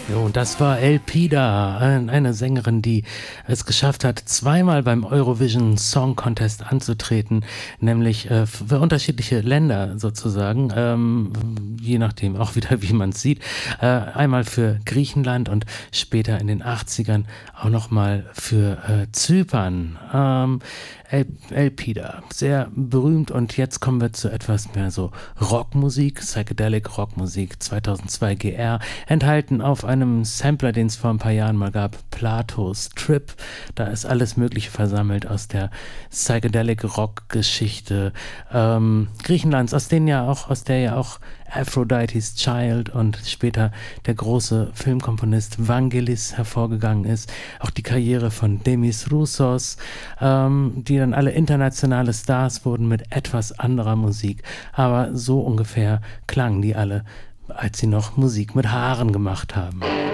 Jo, das war Elpida, eine Sängerin, die es geschafft hat, zweimal beim Eurovision Song Contest anzutreten, nämlich für unterschiedliche Länder sozusagen, je nachdem auch wieder, wie man es sieht. Einmal für Griechenland und später in den 80ern auch nochmal für Zypern. Elpida, sehr berühmt, und jetzt kommen wir zu etwas mehr so Rockmusik, Psychedelic Rockmusik, 2002 GR, enthalten auf einem Sampler, den es vor ein paar Jahren mal gab, Platos Trip. Da ist alles Mögliche versammelt aus der Psychedelic Rock-Geschichte Griechenlands, aus der ja auch Aphrodite's Child und später der große Filmkomponist Vangelis hervorgegangen ist. Auch die Karriere von Demis Roussos, die dann alle internationale Stars wurden mit etwas anderer Musik. Aber so ungefähr klangen die alle, als sie noch Musik mit Haaren gemacht haben.